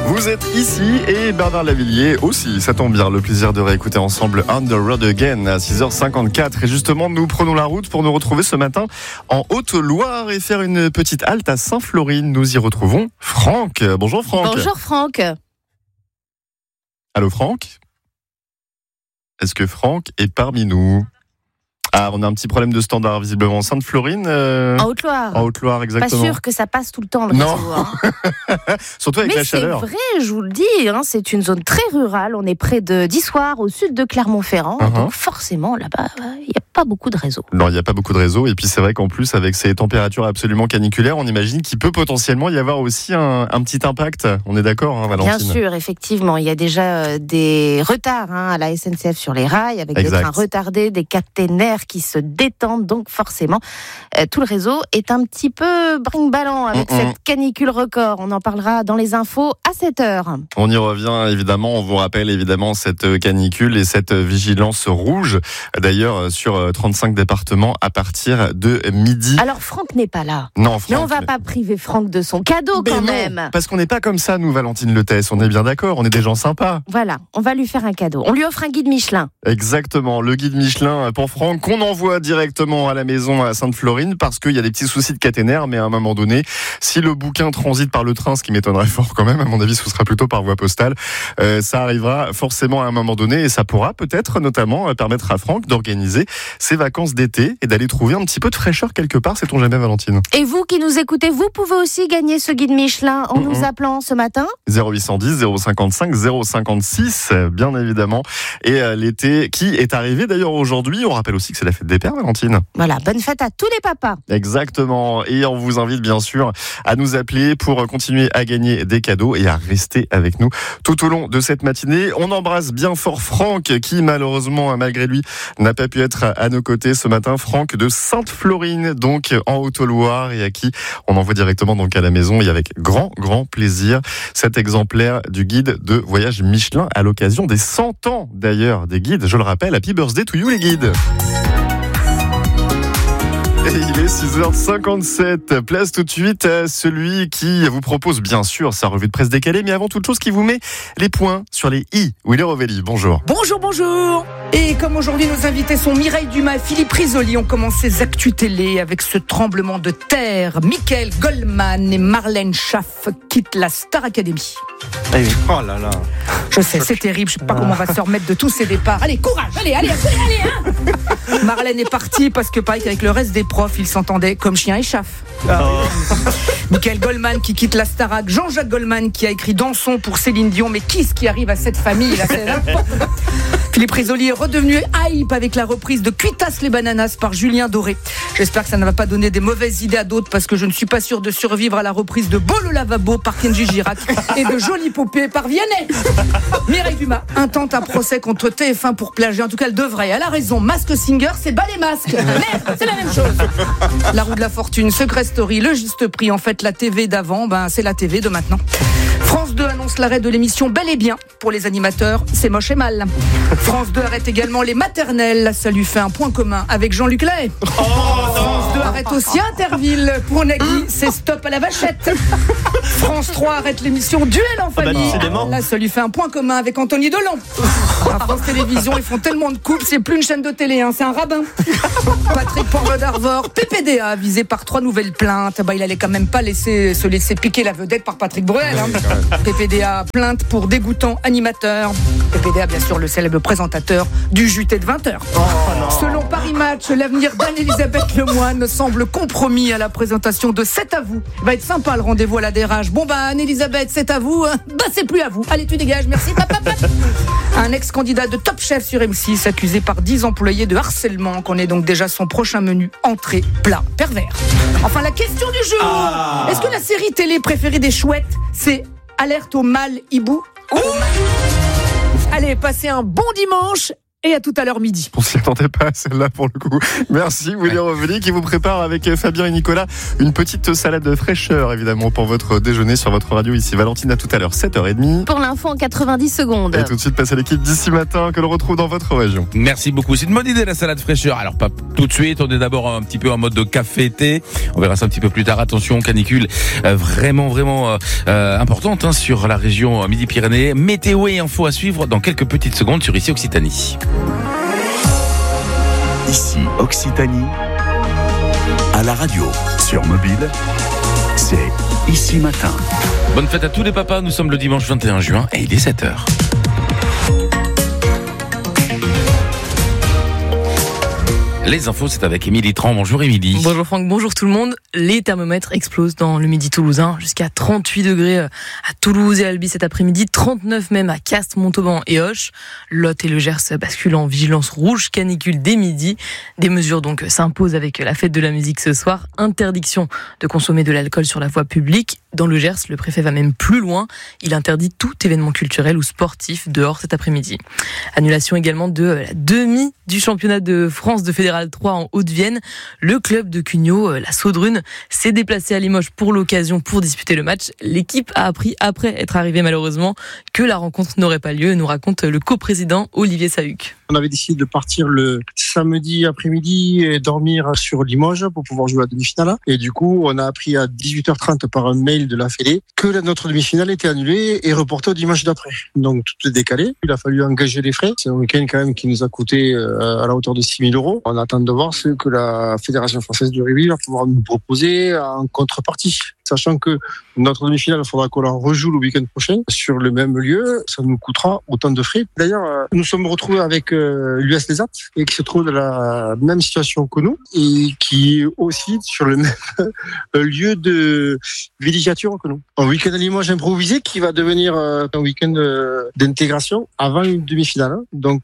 Vous êtes ici et Bernard Lavillier aussi, ça tombe bien, le plaisir de réécouter ensemble On the Road Again à 6h54. Et justement, nous prenons la route pour nous retrouver ce matin en Haute-Loire et faire une petite halte à Sainte-Florine. Nous y retrouvons Franck. Bonjour Franck. Bonjour Franck. Allô Franck ? Est-ce que Franck est parmi nous ? Ah, on a un petit problème de standard visiblement. Sainte-Florine En Haute-Loire. En Haute-Loire, exactement. Pas sûr que ça passe tout le temps le Non. réseau. Hein. Surtout avec la chaleur. Mais c'est vrai, je vous le dis, c'est une zone très rurale. On est près d'Issoire, au sud de Clermont-Ferrand. Donc forcément, là-bas, il n'y a pas beaucoup de réseau. Non, il n'y a pas beaucoup de réseau. Et puis c'est vrai qu'en plus, avec ces températures absolument caniculaires, on imagine qu'il peut potentiellement y avoir aussi un petit impact. On est d'accord, hein, Valentine ? Bien sûr, effectivement. Il y a déjà des retards à la SNCF sur les rails, avec des trains retardés, des caténaires qui se détendent. Donc forcément, tout le réseau est un petit peu brinque-ballant avec cette canicule record. On en parlera dans les infos à 7h. On y revient évidemment. On vous rappelle évidemment cette canicule et cette vigilance rouge. D'ailleurs, sur 35 départements à partir de midi. Alors Franck n'est pas là. Non, Franck. Mais on va pas priver Franck de son cadeau quand même. Parce qu'on n'est pas comme ça, nous, Valentine Letès. On est bien d'accord. On est des gens sympas. Voilà, on va lui faire un cadeau. On lui offre un guide Michelin. Exactement, le guide Michelin pour Franck qu'on envoie directement à la maison à Sainte-Florine parce qu'il y a des petits soucis de caténaire, mais à un moment donné, si le bouquin transite par le train, ce qui m'étonnerait fort quand même, à mon avis ce sera plutôt par voie postale, ça arrivera forcément à un moment donné et ça pourra peut-être notamment permettre à Franck d'organiser ses vacances d'été et d'aller trouver un petit peu de fraîcheur quelque part, sait-on jamais, Valentine. Et vous qui nous écoutez, vous pouvez aussi gagner ce guide Michelin en nous appelant ce matin 0810 055 056 bien évidemment, et l'été qui est arrivé d'ailleurs aujourd'hui. On rappelle aussi que c'est la fête des pères, Valentine. Voilà, bonne fête à tous les papas. Exactement, et on vous invite bien sûr à nous appeler pour continuer à gagner des cadeaux et à rester avec nous tout au long de cette matinée. On embrasse bien fort Franck qui malheureusement, malgré lui, n'a pas pu être à nos côtés ce matin. Franck de Sainte-Florine, donc en Haute-Loire, et à qui on envoie directement donc à la maison et avec grand plaisir cet exemplaire du guide de voyage Michelin à l'occasion des 100 ans d'ailleurs des guides. Je le rappelle, happy birthday to you les guides. Et il est 6h57, place tout de suite à celui qui vous propose bien sûr sa revue de presse décalée, mais avant toute chose qui vous met les points sur les i. Willy Rovelli, bonjour. Bonjour. Et comme aujourd'hui nos invités sont Mireille Dumas et Philippe Risoli, on commence ces actus télé avec ce tremblement de terre. Michael Goldman et Marlène Schaff quittent la Star Academy. Oh là là. Je sais, c'est terrible, je sais pas comment on va se remettre de tous ces départs. Allez, courage, allez Marlène est partie parce que pareil qu'avec le reste des profs, ils s'entendaient comme chien et chaff. Michael Goldman qui quitte la Starac, Jean-Jacques Goldman qui a écrit Dansons pour Céline Dion, mais qu'est-ce qui arrive à cette famille là, c'est n'importe quoi. Philippe Risoli est redevenu hype avec la reprise de Cuitas les bananas par Julien Doré. J'espère que ça ne va pas donner des mauvaises idées à d'autres parce que je ne suis pas sûr de survivre à la reprise de Beau le lavabo par Kenji Girac et de Jolie poupée par Vianney. Mireille Dumas intente un procès contre TF1 pour plagiat. En tout cas, elle devrait. Elle a raison. Mask Singer, c'est bas les masques. Merde, c'est la même chose. La roue de la fortune, Secret Story, le juste prix. En fait, la TV d'avant, c'est la TV de maintenant. France 2 annonce l'arrêt de l'émission Bel et Bien pour les animateurs. C'est moche et mal. France 2 arrête également les maternelles. Ça lui fait un point commun avec Jean-Luc Lahaye. France 2 arrête aussi Interville. Pour Nagui, c'est stop à la vachette. France 3 arrête l'émission Duel en famille. Là, ça lui fait un point commun avec Anthony Delon. À France Télévisions, ils font tellement de coupes, c'est plus une chaîne de télé, c'est un rabbin. Patrick Poivre d'Arvor, PPDA, visé par 3 nouvelles plaintes. Il allait quand même pas se laisser piquer la vedette par Patrick Bruel. PPDA, plainte pour dégoûtant animateur. PPDA, bien sûr, le célèbre présentateur du JT de 20h. Selon Paris Match, l'avenir d'Anne-Elisabeth Lemoine semble compromis à la présentation de C'est à vous. Il va être sympa le rendez-vous à la DRH. Bon Anne-Elisabeth, c'est à vous. C'est plus à vous. Allez, tu dégages, merci. Un ex-candidat de Top Chef sur M6 accusé par 10 employés de harcèlement, connaît donc déjà son prochain menu entrée, plat, pervers. Enfin, la question du jour. Est-ce que la série télé préférée des chouettes, c'est Alerte au mâle hibou? Allez, passez un bon dimanche et à tout à l'heure midi. On s'y attendait pas à celle-là pour le coup. Merci Willy Reveli qui vous prépare avec Fabien et Nicolas une petite salade de fraîcheur évidemment pour votre déjeuner sur votre radio ici. Valentine, à tout à l'heure 7h30. Pour l'info en 90 secondes. Et tout de suite passe à l'équipe d'ici matin que l'on retrouve dans votre région. Merci beaucoup, c'est une bonne idée la salade fraîcheur. Alors pas tout de suite, on est d'abord un petit peu en mode de café-thé. On verra ça un petit peu plus tard. Attention, canicule vraiment importante sur la région Midi-Pyrénées. Météo et info à suivre dans quelques petites secondes sur Ici Occitanie. Ici Occitanie, à la radio, sur mobile, c'est Ici Matin. Bonne fête à tous les papas, nous sommes le dimanche 21 juin et il est 7h. Les infos, c'est avec Émilie Tran. Bonjour Émilie. Bonjour Franck, bonjour tout le monde. Les thermomètres explosent dans le midi toulousain, jusqu'à 38 degrés à Toulouse et Albi cet après-midi, 39 même à Castres, Montauban et Auch. Lot et le Gers basculent en vigilance rouge, canicule dès midi. Des mesures donc s'imposent avec la fête de la musique ce soir. Interdiction de consommer de l'alcool sur la voie publique. Dans le Gers, le préfet va même plus loin. Il interdit tout événement culturel ou sportif dehors cet après-midi. Annulation également de la demi du championnat de France de Fédéral 3 en Haute-Vienne. Le club de Cugnot, la Saudrune, s'est déplacé à Limoges pour l'occasion pour disputer le match. L'équipe a appris après être arrivée malheureusement que la rencontre n'aurait pas lieu, nous raconte le coprésident Olivier Sahuc. On avait décidé de partir le samedi après-midi et dormir sur Limoges pour pouvoir jouer à la demi-finale. Et du coup, on a appris à 18h30 par un mail de la Fédé que notre demi-finale était annulée et reportée au dimanche d'après. Donc tout est décalé. Il a fallu engager les frais. C'est un week-end quand même qui nous a coûté à la hauteur de 6 000 €. On attend de voir ce que la Fédération française de rugby va pouvoir nous proposer en contrepartie. Sachant que notre demi-finale, il faudra qu'on la rejoue le week-end prochain sur le même lieu. Ça nous coûtera autant de frais. D'ailleurs, nous sommes retrouvés avec l'US Les At et qui se trouve dans la même situation que nous et qui est aussi sur le même lieu de villégiature que nous. Un week-end à Limoges improvisé qui va devenir un week-end d'intégration avant une demi-finale. Donc,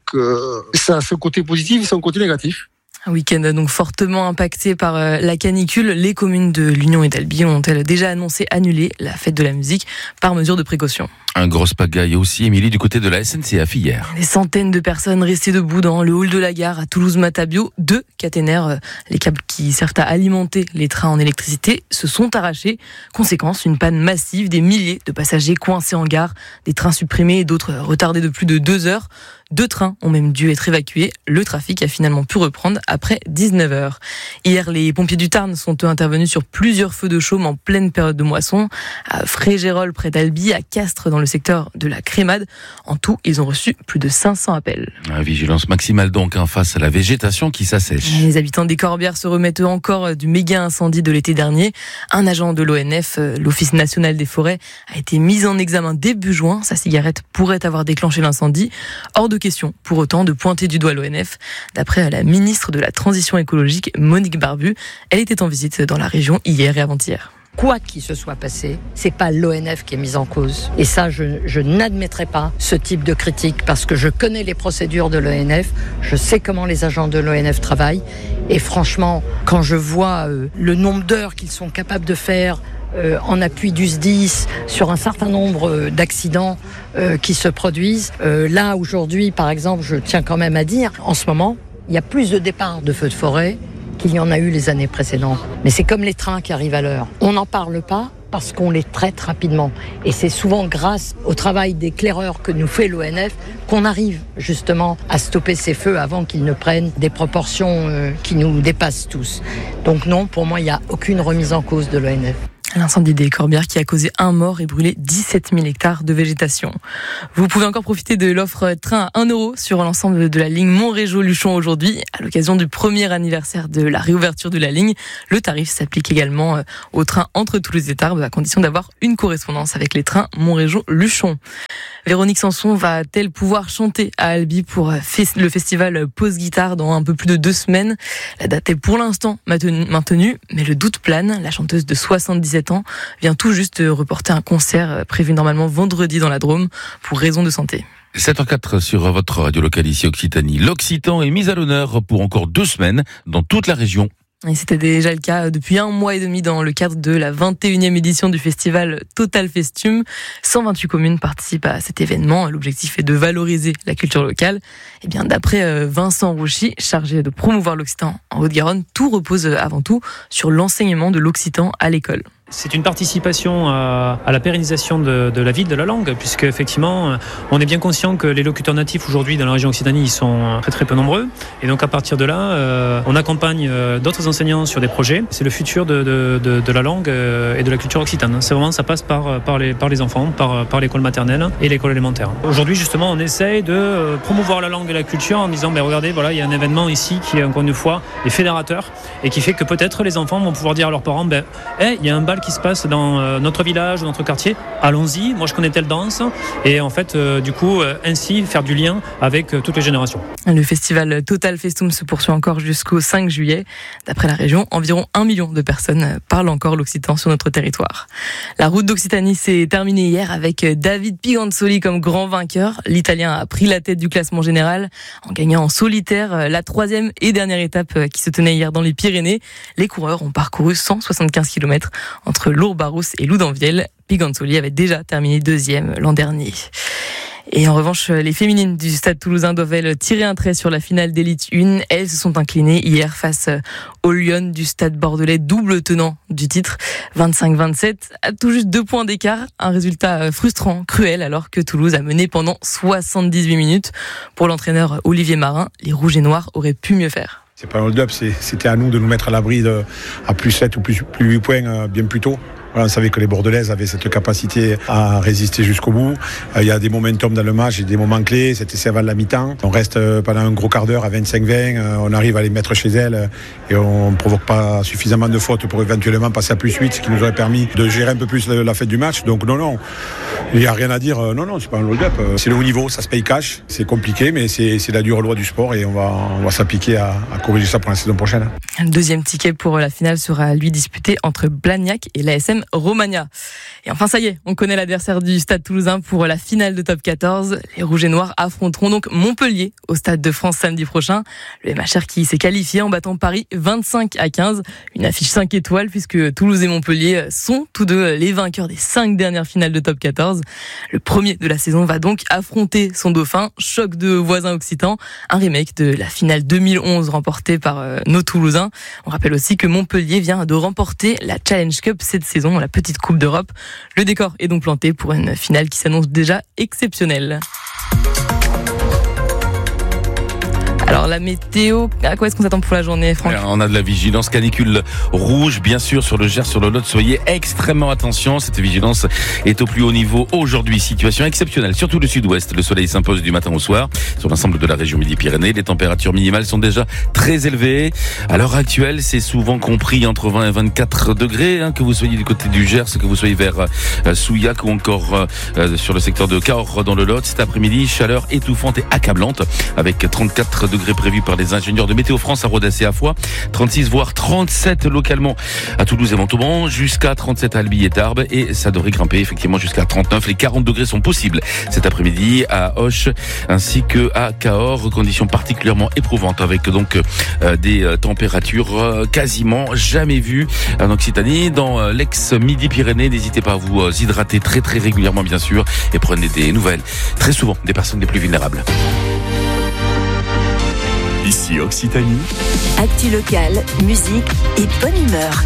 ça a son côté positif et son côté négatif. Un week-end donc fortement impacté par la canicule. Les communes de l'Union et d'Albi ont-elles déjà annoncé annuler la fête de la musique par mesure de précaution. Un gros pagaille aussi, Émilie, du côté de la SNCF hier. Des centaines de personnes restées debout dans le hall de la gare à Toulouse-Matabio. 2 caténaires, les câbles qui servent à alimenter les trains en électricité, se sont arrachés. Conséquence, une panne massive, des milliers de passagers coincés en gare, des trains supprimés et d'autres retardés de plus de 2 heures. 2 trains ont même dû être évacués. Le trafic a finalement pu reprendre après 19h. Hier, les pompiers du Tarn sont intervenus sur plusieurs feux de chaume en pleine période de moisson. À Frégérolles, près d'Albi, à Castres, dans le secteur de la Crémade. En tout, ils ont reçu plus de 500 appels. Vigilance maximale donc face à la végétation qui s'assèche. Les habitants des Corbières se remettent encore du méga incendie de l'été dernier. Un agent de l'ONF, l'Office national des forêts, a été mis en examen début juin. Sa cigarette pourrait avoir déclenché l'incendie. Hors de question, pour autant, de pointer du doigt l'ONF. D'après la ministre de la Transition écologique, Monique Barbu, elle était en visite dans la région hier et avant-hier. Quoi qu'il se soit passé, c'est pas l'ONF qui est mise en cause. Et ça, je n'admettrai pas ce type de critique parce que je connais les procédures de l'ONF, je sais comment les agents de l'ONF travaillent. Et franchement, quand je vois le nombre d'heures qu'ils sont capables de faire en appui du SDIS sur un certain nombre d'accidents qui se produisent, là aujourd'hui, par exemple, je tiens quand même à dire, en ce moment, il y a plus de départs de feux de forêt qu'il y en a eu les années précédentes. Mais c'est comme les trains qui arrivent à l'heure. On n'en parle pas parce qu'on les traite rapidement. Et c'est souvent grâce au travail d'éclaireurs que nous fait l'ONF qu'on arrive justement à stopper ces feux avant qu'ils ne prennent des proportions qui nous dépassent tous. Donc non, pour moi, il n'y a aucune remise en cause de l'ONF. L'incendie des Corbières qui a causé 1 mort et brûlé 17 000 hectares de végétation. Vous pouvez encore profiter de l'offre train à 1 € sur l'ensemble de la ligne Montrégeau-Luchon aujourd'hui. À l'occasion du premier anniversaire de la réouverture de la ligne, le tarif s'applique également aux trains entre Toulouse et Tarbes à condition d'avoir une correspondance avec les trains Montrégeau-Luchon. Véronique Sanson va-t-elle pouvoir chanter à Albi pour le festival Pause Guitare dans un peu plus de 2 semaines? La date est pour l'instant maintenue, mais le doute plane. La chanteuse de 77 ans vient tout juste reporter un concert prévu normalement vendredi dans la Drôme pour raison de santé. 7h04 sur votre radio locale ici Occitanie. L'Occitan est mis à l'honneur pour encore 2 semaines dans toute la région. Et c'était déjà le cas depuis 1 mois et demi dans le cadre de la 21e édition du festival Total Festum. 128 communes participent à cet événement. L'objectif est de valoriser la culture locale. Et bien, d'après Vincent Rouchy, chargé de promouvoir l'occitan en Haute-Garonne, tout repose avant tout sur l'enseignement de l'occitan à l'école. C'est une participation à la pérennisation de la vie, de la langue, puisque effectivement, on est bien conscient que les locuteurs natifs aujourd'hui dans la région Occitanie, ils sont très très peu nombreux. Et donc à partir de là, on accompagne d'autres enseignants sur des projets. C'est le futur de la langue et de la culture occitane. C'est vraiment, ça passe par les enfants, par l'école maternelle et l'école élémentaire. Aujourd'hui, justement, on essaye de promouvoir la langue et la culture en disant, regardez, voilà, il y a un événement ici qui, encore une fois, est fédérateur et qui fait que peut-être les enfants vont pouvoir dire à leurs parents, il y a un bal qui se passe dans notre village, notre quartier, allons-y, moi je connais telle danse, et en fait du coup ainsi faire du lien avec toutes les générations. Le festival Total Festum se poursuit encore jusqu'au 5 juillet. D'après la région, environ 1 million de personnes parlent encore l'occitan sur notre territoire. La route d'Occitanie s'est terminée hier avec David Piganzoli comme grand vainqueur. L'Italien a pris la tête du classement général en gagnant en solitaire la 3e et dernière étape qui se tenait hier dans les Pyrénées. Les coureurs ont parcouru 175 km entre Lourdes-Barousse et Loudanvielle. Piganzoli avait déjà terminé 2e l'an dernier. Et en revanche, les féminines du Stade Toulousain doivent tirer un trait sur la finale d'élite 1. Elles se sont inclinées hier face aux Lyonnes du Stade Bordelais, double tenant du titre, 25-27, à tout juste 2 points d'écart. Un résultat frustrant, cruel, alors que Toulouse a mené pendant 78 minutes. Pour l'entraîneur Olivier Marin, les Rouges et Noirs auraient pu mieux faire. C'est pas un hold-up, c'était à nous de nous mettre à l'abri à plus 7 ou plus 8 points bien plus tôt. Voilà, on savait que les Bordelaises avaient cette capacité à résister jusqu'au bout. Il y a des momentum dans le match et des moments clés. C'était essai avant la mi-temps. On reste pendant un gros quart d'heure à 25-20. On arrive à les mettre chez elles et on ne provoque pas suffisamment de fautes pour éventuellement passer à plus 8, ce qui nous aurait permis de gérer un peu plus la fête du match. Donc non, il n'y a rien à dire. Non, c'est pas un hold-up. C'est le haut niveau, ça se paye cash. C'est compliqué, mais c'est la dure loi du sport et on va s'appliquer à corriger ça pour la saison prochaine. Le 2e ticket pour la finale sera lui disputé entre Blagnac et l'ASM Romagna. Et enfin, ça y est, on connaît l'adversaire du Stade Toulousain pour la finale de Top 14. Les Rouges et Noirs affronteront donc Montpellier au Stade de France samedi prochain. Le MHR qui s'est qualifié en battant Paris 25-15. Une affiche 5 étoiles puisque Toulouse et Montpellier sont tous deux les vainqueurs des 5 dernières finales de Top 14. Le premier de la saison va donc affronter son dauphin. Choc de voisins occitans. Un remake de la finale 2011 remportée par nos Toulousains. On rappelle aussi que Montpellier vient de remporter la Challenge Cup cette saison, la petite Coupe d'Europe. Le décor est donc planté pour une finale qui s'annonce déjà exceptionnelle. Alors la météo, à quoi est-ce qu'on s'attend pour la journée, Franck ? On a de la vigilance canicule rouge, bien sûr, sur le Gers, sur le Lot. Soyez extrêmement attention. Cette vigilance est au plus haut niveau aujourd'hui. Situation exceptionnelle, surtout le sud-ouest. Le soleil s'impose du matin au soir sur l'ensemble de la région Midi-Pyrénées. Les températures minimales sont déjà très élevées. À l'heure actuelle, c'est souvent compris entre 20 et 24 degrés, que vous soyez du côté du Gers, que vous soyez vers Souillac ou encore sur le secteur de Cahors dans le Lot. Cet après-midi, chaleur étouffante et accablante avec 34 degrés prévus par les ingénieurs de Météo France à Rodez et à Foix, 36 voire 37 localement à Toulouse et Montauban, jusqu'à 37 à Albi et Tarbes, et ça devrait grimper effectivement jusqu'à 39. Les 40 degrés sont possibles cet après-midi à Auch ainsi que à Cahors, conditions particulièrement éprouvantes avec donc des températures quasiment jamais vues en Occitanie. Dans l'ex-Midi-Pyrénées, n'hésitez pas à vous hydrater très très régulièrement bien sûr, et prenez des nouvelles très souvent des personnes les plus vulnérables. Ici Occitanie. Actu locale, musique et bonne humeur.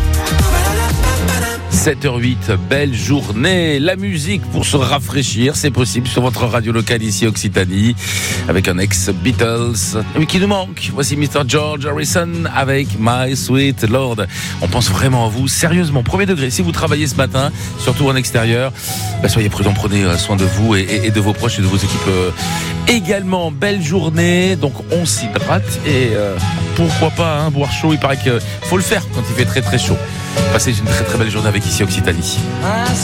7h08, belle journée. La musique pour se rafraîchir, c'est possible sur votre radio locale ici Occitanie, avec un ex-Beatles. Mais qui nous manque. Voici Mr. George Harrison avec My Sweet Lord. On pense vraiment à vous, sérieusement, premier degré. Si vous travaillez ce matin, surtout en extérieur, soyez prudents, prenez soin de vous et de vos proches et de vos équipes également. Belle journée, donc on s'hydrate et pourquoi pas boire chaud. Il paraît qu'il faut le faire quand il fait très très chaud. Passez une très très belle journée avec ici Occitanie.